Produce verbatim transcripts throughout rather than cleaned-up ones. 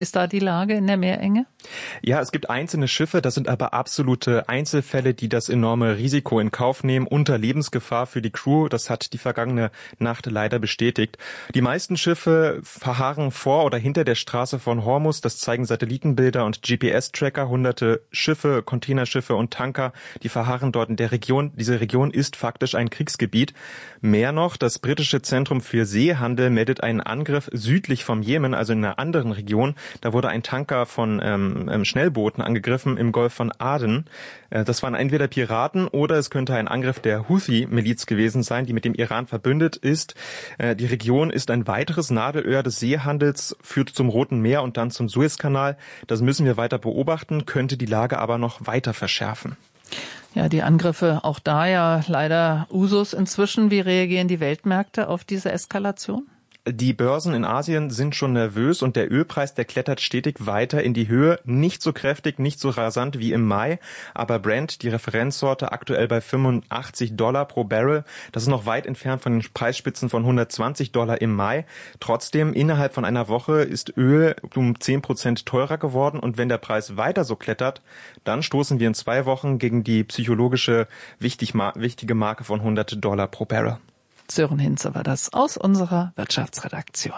Ist da die Lage in der Meerenge? Ja, es gibt einzelne Schiffe, das sind aber absolute Einzelfälle, die das enorme Risiko in Kauf nehmen, unter Lebensgefahr für die Crew. Das hat die vergangene Nacht leider bestätigt. Die meisten Schiffe verharren vor oder hinter der Straße von Hormuz. Das zeigen Satellitenbilder und G P S-Tracker. Hunderte Schiffe, Containerschiffe und Tanker, die verharren dort in der Region. Diese Region ist faktisch ein Kriegsgebiet. Mehr noch, das britische Zentrum für Seehandel meldet einen Angriff südlich vom Jemen, also in einer anderen Region. Da wurde ein Tanker von ähm, Schnellbooten angegriffen im Golf von Aden. Äh, das waren entweder Piraten oder es könnte ein Angriff der Houthi-Miliz gewesen sein, die mit dem Iran verbündet ist. Äh, die Region ist ein weiteres Nadelöhr des Seehandels, führt zum Roten Meer und dann zum Suezkanal. Das müssen wir weiter beobachten, könnte die Lage aber noch weiter verschärfen. Ja, die Angriffe auch da ja leider Usus inzwischen. Wie reagieren die Weltmärkte auf diese Eskalation? Die Börsen in Asien sind schon nervös und der Ölpreis, der klettert stetig weiter in die Höhe. Nicht so kräftig, nicht so rasant wie im Mai, aber Brent, die Referenzsorte, aktuell bei fünfundachtzig Dollar pro Barrel. Das ist noch weit entfernt von den Preisspitzen von hundertzwanzig Dollar im Mai. Trotzdem, innerhalb von einer Woche ist Öl um zehn Prozent teurer geworden und wenn der Preis weiter so klettert, dann stoßen wir in zwei Wochen gegen die psychologische wichtig, wichtige Marke von hundert Dollar pro Barrel. Sören Hinze war das aus unserer Wirtschaftsredaktion.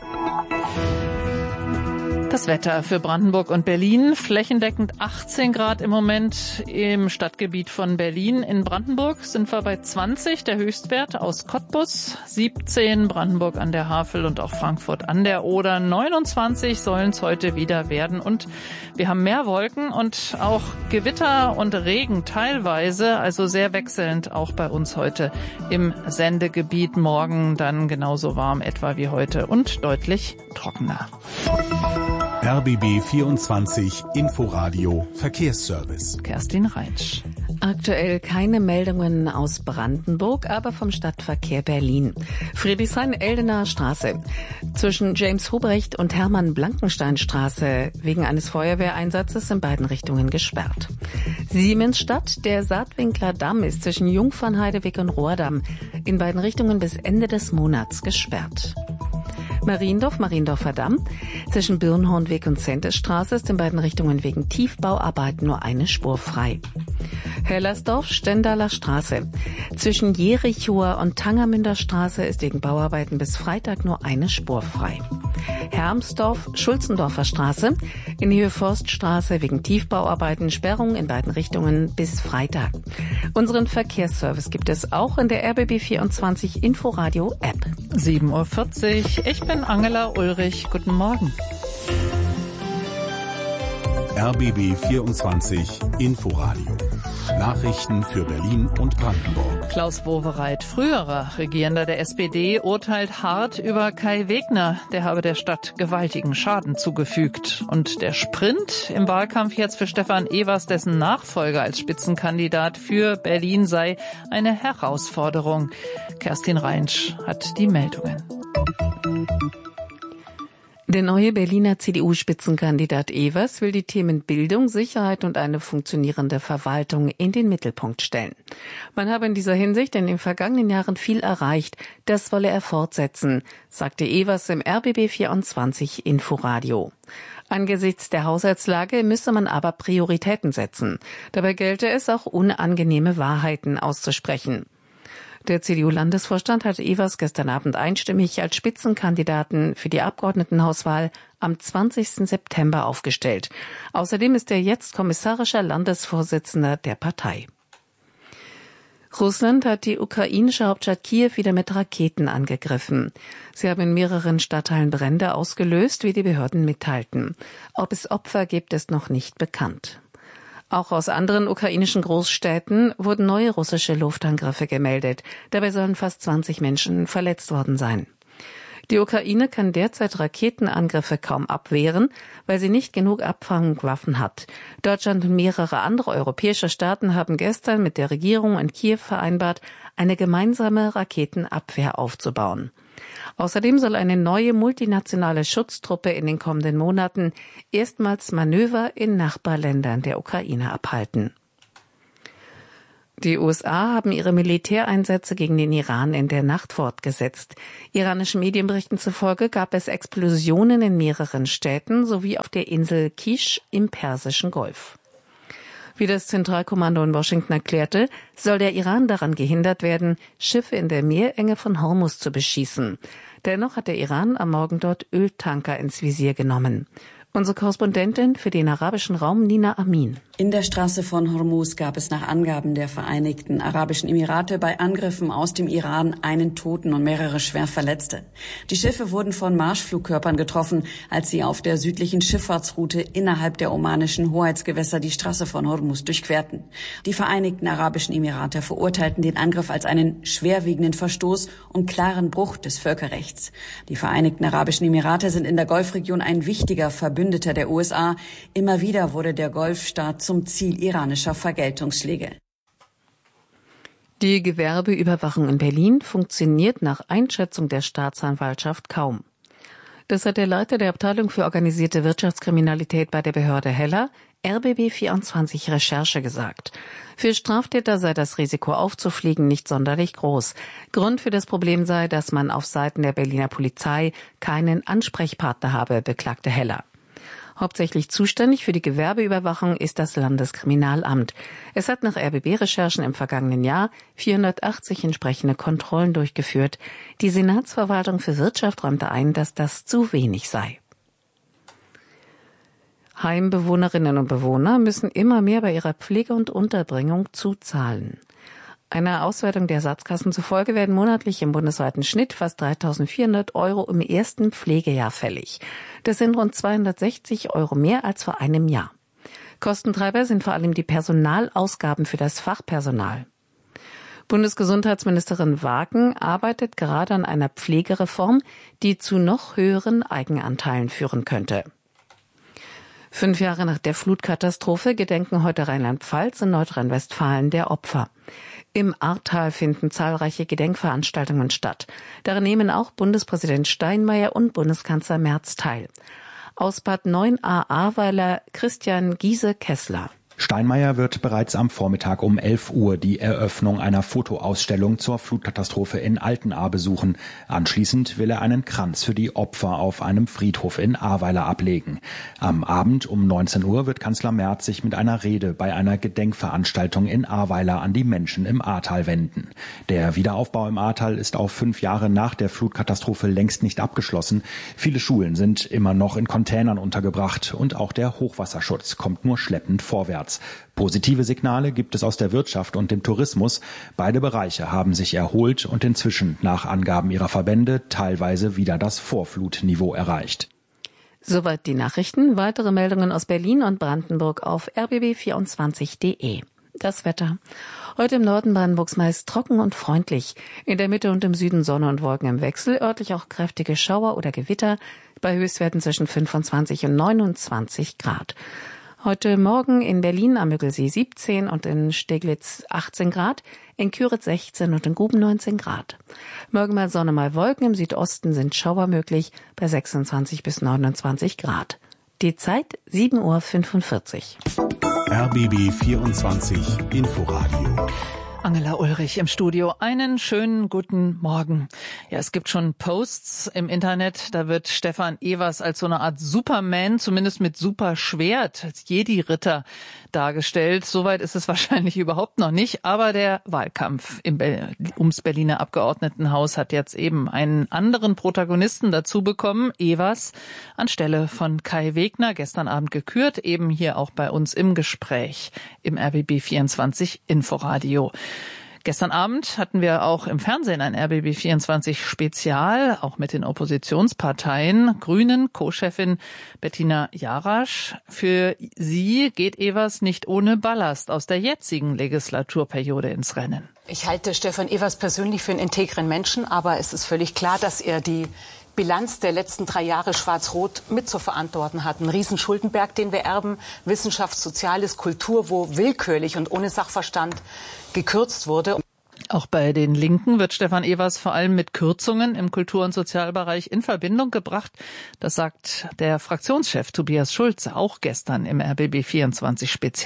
Das Wetter für Brandenburg und Berlin. Flächendeckend achtzehn Grad im Moment im Stadtgebiet von Berlin. In Brandenburg sind wir bei zwanzig, der Höchstwert aus Cottbus. siebzehn, Brandenburg an der Havel und auch Frankfurt an der Oder. neunundzwanzig sollen es heute wieder werden. Und wir haben mehr Wolken und auch Gewitter und Regen teilweise. Also sehr wechselnd auch bei uns heute im Sendegebiet. Morgen dann genauso warm etwa wie heute und deutlich trockener. R B B vierundzwanzig Inforadio Verkehrsservice. Kerstin Reinsch. Aktuell keine Meldungen aus Brandenburg, aber vom Stadtverkehr Berlin. Friedrichshain-Eldener Straße. Zwischen James Hubrecht und Hermann-Blankenstein-Straße wegen eines Feuerwehreinsatzes in beiden Richtungen gesperrt. Siemensstadt, der Saatwinkler Damm ist zwischen Jungfernheideweg und Rohrdamm in beiden Richtungen bis Ende des Monats gesperrt. Mariendorf, Mariendorfer Damm. Zwischen Birnhornweg und Zentesstraße ist in beiden Richtungen wegen Tiefbauarbeiten nur eine Spur frei. Hellersdorf, Stendaler Straße. Zwischen Jerichower und Tangermünder Straße ist wegen Bauarbeiten bis Freitag nur eine Spur frei. Hermsdorf, Schulzendorfer Straße. In Höhe Forststraße wegen Tiefbauarbeiten Sperrung in beiden Richtungen bis Freitag. Unseren Verkehrsservice gibt es auch in der R B B vierundzwanzig Inforadio App. sieben Uhr vierzig. Ich bin Angela Ulrich. Guten Morgen. R B B vierundzwanzig Inforadio. Nachrichten für Berlin und Brandenburg. Klaus Wowereit, früherer Regierender der S P D, urteilt hart über Kai Wegner. Der habe der Stadt gewaltigen Schaden zugefügt. Und der Sprint im Wahlkampf jetzt für Stefan Evers, dessen Nachfolger als Spitzenkandidat für Berlin sei, eine Herausforderung. Kerstin Reinsch hat die Meldungen. Der neue Berliner C D U-Spitzenkandidat Evers will die Themen Bildung, Sicherheit und eine funktionierende Verwaltung in den Mittelpunkt stellen. Man habe in dieser Hinsicht in den vergangenen Jahren viel erreicht. Das wolle er fortsetzen, sagte Evers im R B B vierundzwanzig Inforadio. Angesichts der Haushaltslage müsse man aber Prioritäten setzen. Dabei gelte es auch, unangenehme Wahrheiten auszusprechen. Der C D U-Landesvorstand hat Evers gestern Abend einstimmig als Spitzenkandidaten für die Abgeordnetenhauswahl am zwanzigsten September aufgestellt. Außerdem ist er jetzt kommissarischer Landesvorsitzender der Partei. Russland hat die ukrainische Hauptstadt Kiew wieder mit Raketen angegriffen. Sie haben in mehreren Stadtteilen Brände ausgelöst, wie die Behörden mitteilten. Ob es Opfer gibt, ist noch nicht bekannt. Auch aus anderen ukrainischen Großstädten wurden neue russische Luftangriffe gemeldet. Dabei sollen fast zwanzig Menschen verletzt worden sein. Die Ukraine kann derzeit Raketenangriffe kaum abwehren, weil sie nicht genug Abfangwaffen hat. Deutschland und mehrere andere europäische Staaten haben gestern mit der Regierung in Kiew vereinbart, eine gemeinsame Raketenabwehr aufzubauen. Außerdem soll eine neue multinationale Schutztruppe in den kommenden Monaten erstmals Manöver in Nachbarländern der Ukraine abhalten. Die U S A haben ihre Militäreinsätze gegen den Iran in der Nacht fortgesetzt. Iranischen Medienberichten zufolge gab es Explosionen in mehreren Städten sowie auf der Insel Kish im Persischen Golf. Wie das Zentralkommando in Washington erklärte, soll der Iran daran gehindert werden, Schiffe in der Meerenge von Hormuz zu beschießen. Dennoch hat der Iran am Morgen dort Öltanker ins Visier genommen. Unsere Korrespondentin für den arabischen Raum, Nina Amin. In der Straße von Hormuz gab es nach Angaben der Vereinigten Arabischen Emirate bei Angriffen aus dem Iran einen Toten und mehrere schwer Verletzte. Die Schiffe wurden von Marschflugkörpern getroffen, als sie auf der südlichen Schifffahrtsroute innerhalb der omanischen Hoheitsgewässer die Straße von Hormuz durchquerten. Die Vereinigten Arabischen Emirate verurteilten den Angriff als einen schwerwiegenden Verstoß und klaren Bruch des Völkerrechts. Die Vereinigten Arabischen Emirate sind in der Golfregion ein wichtiger Verbündeter der U S A. Immer wieder wurde der Golfstaat zum Ziel iranischer Vergeltungsschläge. Die Gewerbeüberwachung in Berlin funktioniert nach Einschätzung der Staatsanwaltschaft kaum. Das hat der Leiter der Abteilung für organisierte Wirtschaftskriminalität bei der Behörde Heller, R B B vierundzwanzig Recherche, gesagt. Für Straftäter sei das Risiko aufzufliegen nicht sonderlich groß. Grund für das Problem sei, dass man auf Seiten der Berliner Polizei keinen Ansprechpartner habe, beklagte Heller. Hauptsächlich zuständig für die Gewerbeüberwachung ist das Landeskriminalamt. Es hat nach R B B-Recherchen im vergangenen Jahr vierhundertachtzig entsprechende Kontrollen durchgeführt. Die Senatsverwaltung für Wirtschaft räumte ein, dass das zu wenig sei. Heimbewohnerinnen und Bewohner müssen immer mehr bei ihrer Pflege und Unterbringung zuzahlen. Einer Auswertung der Satzkassen zufolge werden monatlich im bundesweiten Schnitt fast dreitausendvierhundert Euro im ersten Pflegejahr fällig. Das sind rund zweihundertsechzig Euro mehr als vor einem Jahr. Kostentreiber sind vor allem die Personalausgaben für das Fachpersonal. Bundesgesundheitsministerin Wagen arbeitet gerade an einer Pflegereform, die zu noch höheren Eigenanteilen führen könnte. Fünf Jahre nach der Flutkatastrophe gedenken heute Rheinland-Pfalz und Nordrhein-Westfalen der Opfer. Im Ahrtal finden zahlreiche Gedenkveranstaltungen statt. Daran nehmen auch Bundespräsident Steinmeier und Bundeskanzler Merz teil. Aus Bad Neuenahr-Ahrweiler Christian Giese-Kessler. Steinmeier wird bereits am Vormittag um elf Uhr die Eröffnung einer Fotoausstellung zur Flutkatastrophe in Altenahr besuchen. Anschließend will er einen Kranz für die Opfer auf einem Friedhof in Ahrweiler ablegen. Am Abend um neunzehn Uhr wird Kanzler Merz sich mit einer Rede bei einer Gedenkveranstaltung in Ahrweiler an die Menschen im Ahrtal wenden. Der Wiederaufbau im Ahrtal ist auch fünf Jahre nach der Flutkatastrophe längst nicht abgeschlossen. Viele Schulen sind immer noch in Containern untergebracht und auch der Hochwasserschutz kommt nur schleppend vorwärts. Positive Signale gibt es aus der Wirtschaft und dem Tourismus. Beide Bereiche haben sich erholt und inzwischen nach Angaben ihrer Verbände teilweise wieder das Vorflutniveau erreicht. Soweit die Nachrichten. Weitere Meldungen aus Berlin und Brandenburg auf r b b vierundzwanzig punkt de. Das Wetter. Heute im Norden Brandenburgs meist trocken und freundlich. In der Mitte und im Süden Sonne und Wolken im Wechsel, örtlich auch kräftige Schauer oder Gewitter, bei Höchstwerten zwischen fünfundzwanzig und neunundzwanzig Grad. Heute Morgen in Berlin am Müggelsee siebzehn und in Steglitz achtzehn Grad, in Küritz sechzehn und in Guben neunzehn Grad. Morgen mal Sonne, mal Wolken, im Südosten sind Schauer möglich bei sechsundzwanzig bis neunundzwanzig Grad. Die Zeit sieben Uhr fünfundvierzig. R B B vierundzwanzig Inforadio. Angela Ulrich im Studio. Einen schönen guten Morgen. Ja, es gibt schon Posts im Internet, da wird Stefan Evers als so eine Art Superman, zumindest mit Superschwert, als Jedi-Ritter dargestellt. Soweit ist es wahrscheinlich überhaupt noch nicht, aber der Wahlkampf im Be- ums Berliner Abgeordnetenhaus hat jetzt eben einen anderen Protagonisten dazu bekommen, Evers, anstelle von Kai Wegner, gestern Abend gekürt, eben hier auch bei uns im Gespräch im R B B vierundzwanzig Inforadio. Gestern Abend hatten wir auch im Fernsehen ein R B B vierundzwanzig Spezial, auch mit den Oppositionsparteien. Grünen Co-Chefin Bettina Jarasch. Für sie geht Evers nicht ohne Ballast aus der jetzigen Legislaturperiode ins Rennen. Ich halte Stefan Evers persönlich für einen integren Menschen, aber es ist völlig klar, dass er die Bilanz der letzten drei Jahre Schwarz-Rot mit zu verantworten hat. Ein Riesenschuldenberg, den wir erben, Wissenschaft, Soziales, Kultur, wo willkürlich und ohne Sachverstand gekürzt wurde. Auch bei den Linken wird Stefan Evers vor allem mit Kürzungen im Kultur- und Sozialbereich in Verbindung gebracht. Das sagt der Fraktionschef Tobias Schulze auch gestern im R B B vierundzwanzig Spezial.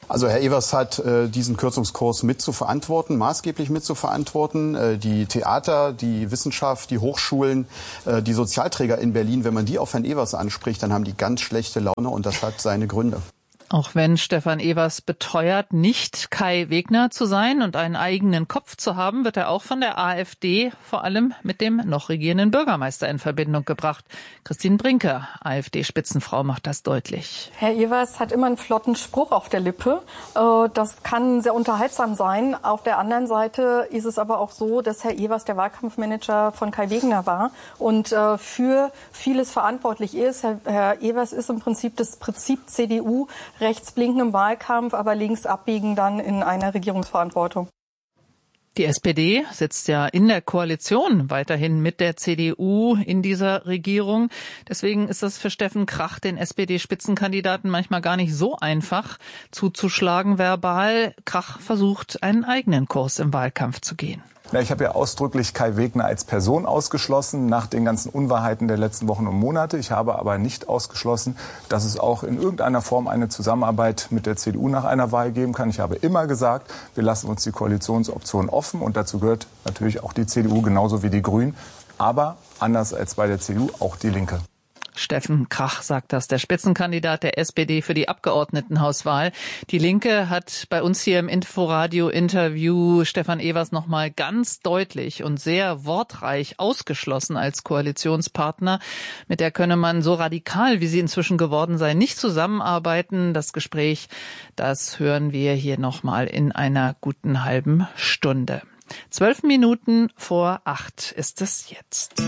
Also Herr Evers hat äh, diesen Kürzungskurs mit zu verantworten, maßgeblich mit zu verantworten. Äh, die Theater, die Wissenschaft, die Hochschulen, äh, die Sozialträger in Berlin, wenn man die auf Herrn Evers anspricht, dann haben die ganz schlechte Laune und das hat seine Gründe. Auch wenn Stefan Evers beteuert, nicht Kai Wegner zu sein und einen eigenen Kopf zu haben, wird er auch von der AfD vor allem mit dem noch regierenden Bürgermeister in Verbindung gebracht. Christine Brinker, AfD-Spitzenfrau, macht das deutlich. Herr Evers hat immer einen flotten Spruch auf der Lippe. Das kann sehr unterhaltsam sein. Auf der anderen Seite ist es aber auch so, dass Herr Evers der Wahlkampfmanager von Kai Wegner war und für vieles verantwortlich ist. Herr Evers ist im Prinzip das Prinzip C D U, rechts blinken im Wahlkampf, aber links abbiegen dann in einer Regierungsverantwortung. Die S P D sitzt ja in der Koalition weiterhin mit der C D U in dieser Regierung. Deswegen ist das für Steffen Krach, den S P D-Spitzenkandidaten, manchmal gar nicht so einfach zuzuschlagen verbal. Krach versucht, einen eigenen Kurs im Wahlkampf zu gehen. Ja, ich habe ja ausdrücklich Kai Wegner als Person ausgeschlossen nach den ganzen Unwahrheiten der letzten Wochen und Monate. Ich habe aber nicht ausgeschlossen, dass es auch in irgendeiner Form eine Zusammenarbeit mit der C D U nach einer Wahl geben kann. Ich habe immer gesagt, wir lassen uns die Koalitionsoption offen und dazu gehört natürlich auch die C D U genauso wie die Grünen, aber anders als bei der C D U auch die Linke. Steffen Krach sagt das, der Spitzenkandidat der S P D für die Abgeordnetenhauswahl. Die Linke hat bei uns hier im Inforadio-Interview Stefan Evers nochmal ganz deutlich und sehr wortreich ausgeschlossen als Koalitionspartner. Mit der könne man so radikal, wie sie inzwischen geworden sei, nicht zusammenarbeiten. Das Gespräch, das hören wir hier nochmal in einer guten halben Stunde. Zwölf Minuten vor acht ist es jetzt.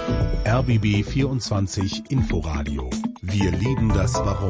R B B vierundzwanzig Inforadio. Wir lieben das Warum.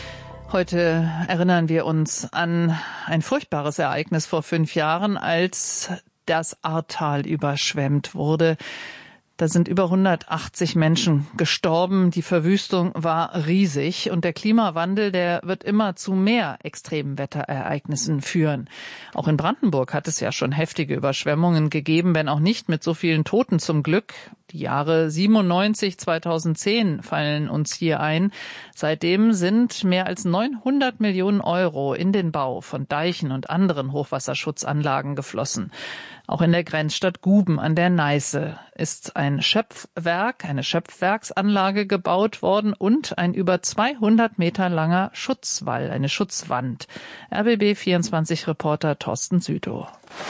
Heute erinnern wir uns an ein furchtbares Ereignis vor fünf Jahren, als das Ahrtal überschwemmt wurde. Da sind über hundertachtzig Menschen gestorben. Die Verwüstung war riesig und der Klimawandel, der wird immer zu mehr extremen Wetterereignissen führen. Auch in Brandenburg hat es ja schon heftige Überschwemmungen gegeben, wenn auch nicht mit so vielen Toten zum Glück. Die Jahre siebenundneunzig, zweitausendzehn fallen uns hier ein. Seitdem sind mehr als neunhundert Millionen Euro in den Bau von Deichen und anderen Hochwasserschutzanlagen geflossen. Auch in der Grenzstadt Guben an der Neiße ist ein Schöpfwerk, eine Schöpfwerksanlage gebaut worden und ein über zweihundert Meter langer Schutzwall, eine Schutzwand. R B B vierundzwanzig-Reporter Thorsten Südow.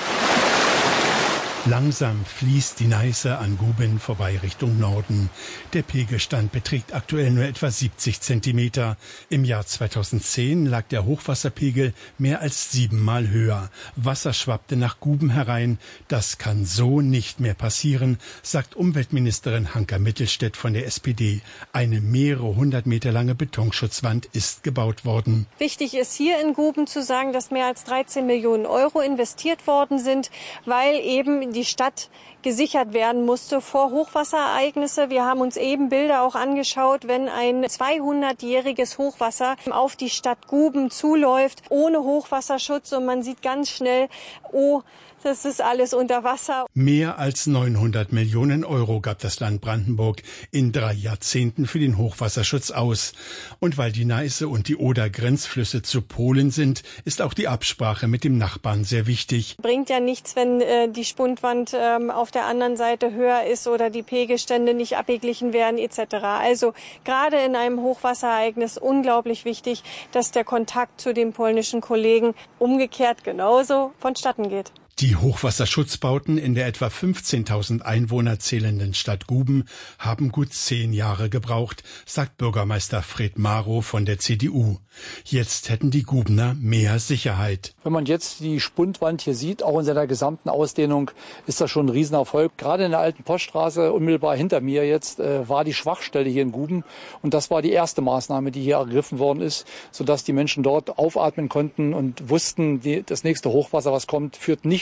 Langsam fließt die Neiße an Guben vorbei Richtung Norden. Der Pegelstand beträgt aktuell nur etwa siebzig Zentimeter. Im Jahr zweitausendzehn lag der Hochwasserpegel mehr als siebenmal höher. Wasser schwappte nach Guben herein. Das kann so nicht mehr passieren, sagt Umweltministerin Hanka Mittelstädt von der S P D. Eine mehrere hundert Meter lange Betonschutzwand ist gebaut worden. Wichtig ist hier in Guben zu sagen, dass mehr als dreizehn Millionen Euro investiert worden sind, weil eben die Stadt gesichert werden musste vor Hochwasserereignisse. Wir haben uns eben Bilder auch angeschaut, wenn ein zweihundertjähriges Hochwasser auf die Stadt Guben zuläuft, ohne Hochwasserschutz und man sieht ganz schnell, oh, das ist alles unter Wasser. Mehr als neunhundert Millionen Euro gab das Land Brandenburg in drei Jahrzehnten für den Hochwasserschutz aus. Und weil die Neiße und die Oder Grenzflüsse zu Polen sind, ist auch die Absprache mit dem Nachbarn sehr wichtig. Bringt ja nichts, wenn äh, die Spundwand äh, auf der anderen Seite höher ist oder die Pegelstände nicht abgeglichen werden et cetera. Also gerade in einem Hochwasserereignis unglaublich wichtig, dass der Kontakt zu den polnischen Kollegen umgekehrt genauso vonstatten geht. Die Hochwasserschutzbauten in der etwa fünfzehntausend Einwohner zählenden Stadt Guben haben gut zehn Jahre gebraucht, sagt Bürgermeister Fred Marow von der C D U. Jetzt hätten die Gubener mehr Sicherheit. Wenn man jetzt die Spundwand hier sieht, auch in seiner gesamten Ausdehnung, ist das schon ein Riesenerfolg. Gerade in der alten Poststraße, unmittelbar hinter mir jetzt, äh, war die Schwachstelle hier in Guben. Und das war die erste Maßnahme, die hier ergriffen worden ist, sodass die Menschen dort aufatmen konnten und wussten, die, das nächste Hochwasser, was kommt, führt nicht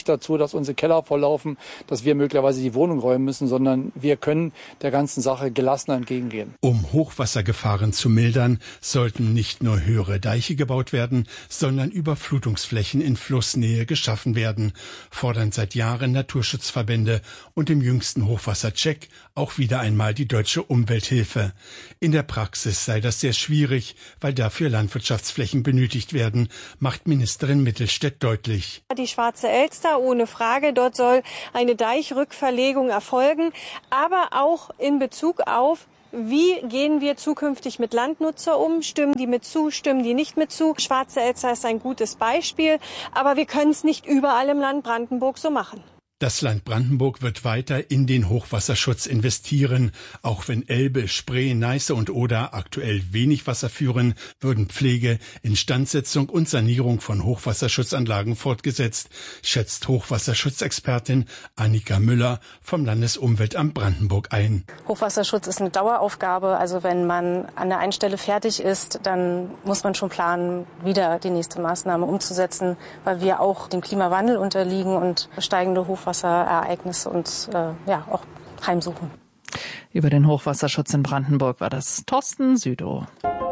nicht dazu, dass unsere Keller volllaufen, dass wir möglicherweise die Wohnung räumen müssen, sondern wir können der ganzen Sache gelassener entgegengehen. Um Hochwassergefahren zu mildern, sollten nicht nur höhere Deiche gebaut werden, sondern Überflutungsflächen in Flussnähe geschaffen werden, fordern seit Jahren Naturschutzverbände und im jüngsten Hochwassercheck auch wieder einmal die Deutsche Umwelthilfe. In der Praxis sei das sehr schwierig, weil dafür Landwirtschaftsflächen benötigt werden, macht Ministerin Mittelstädt deutlich. Die Schwarze Elster, ohne Frage, dort soll eine Deichrückverlegung erfolgen, aber auch in Bezug auf: Wie gehen wir zukünftig mit Landnutzer um? Stimmen die mit zu, stimmen die nicht mit zu? Schwarze Elster ist ein gutes Beispiel, aber wir können es nicht überall im Land Brandenburg so machen. Das Land Brandenburg wird weiter in den Hochwasserschutz investieren. Auch wenn Elbe, Spree, Neiße und Oder aktuell wenig Wasser führen, würden Pflege, Instandsetzung und Sanierung von Hochwasserschutzanlagen fortgesetzt, schätzt Hochwasserschutzexpertin Annika Müller vom Landesumweltamt Brandenburg ein. Hochwasserschutz ist eine Daueraufgabe. Also wenn man an der einen Stelle fertig ist, dann muss man schon planen, wieder die nächste Maßnahme umzusetzen, weil wir auch dem Klimawandel unterliegen und steigende Hochwasser Hochwasserereignisse uns äh, ja, auch heimsuchen. Über den Hochwasserschutz in Brandenburg war das Thorsten Südow.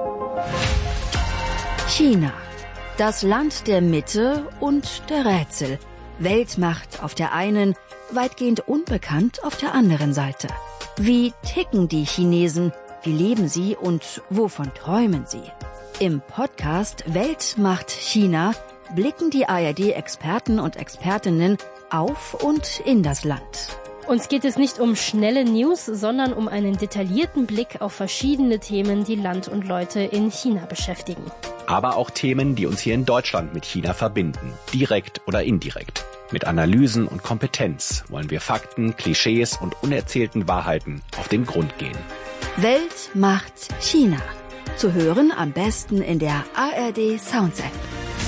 China, das Land der Mitte und der Rätsel. Weltmacht auf der einen, weitgehend unbekannt auf der anderen Seite. Wie ticken die Chinesen? Wie leben sie und wovon träumen sie? Im Podcast Weltmacht China blicken die A R D-Experten und Expertinnen auf und in das Land. Uns geht es nicht um schnelle News, sondern um einen detaillierten Blick auf verschiedene Themen, die Land und Leute in China beschäftigen. Aber auch Themen, die uns hier in Deutschland mit China verbinden, direkt oder indirekt. Mit Analysen und Kompetenz wollen wir Fakten, Klischees und unerzählten Wahrheiten auf den Grund gehen. Weltmacht China. Zu hören am besten in der A R D Sounds App.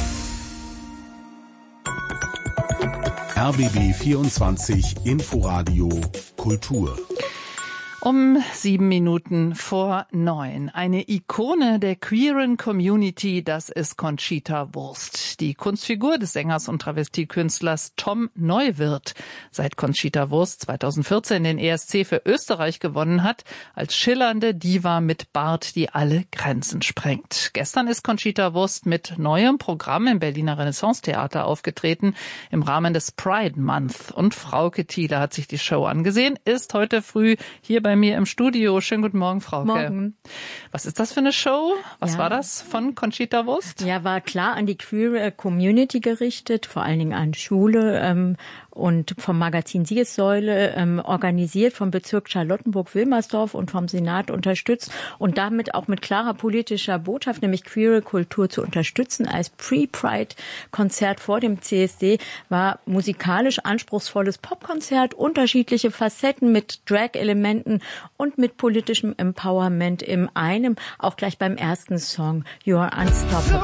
R B B vierundzwanzig Inforadio Kultur. Um sieben Minuten vor neun. Eine Ikone der queeren Community, das ist Conchita Wurst. Die Kunstfigur des Sängers und Travestiekünstlers Tom Neuwirth. Seit Conchita Wurst zweitausendvierzehn den E S C für Österreich gewonnen hat, als schillernde Diva mit Bart, die alle Grenzen sprengt. Gestern ist Conchita Wurst mit neuem Programm im Berliner Renaissance-Theater aufgetreten, im Rahmen des Pride Month. Und Frauke Thiele hat sich die Show angesehen, ist heute früh hier bei bei mir im Studio. Schönen guten Morgen, Frauke. Morgen. Was ist das für eine Show? Was ja. war das von Conchita Wurst? Ja, war klar an die queer Community gerichtet, vor allen Dingen an Schule ähm, und vom Magazin Siegessäule ähm, organisiert vom Bezirk Charlottenburg-Wilmersdorf und vom Senat unterstützt und damit auch mit klarer politischer Botschaft, nämlich queere Kultur zu unterstützen. Als Pre-Pride-Konzert vor dem C S D war musikalisch anspruchsvolles Popkonzert, unterschiedliche Facetten mit Drag-Elementen und mit politischem Empowerment im einem, auch gleich beim ersten Song You're Unstoppable.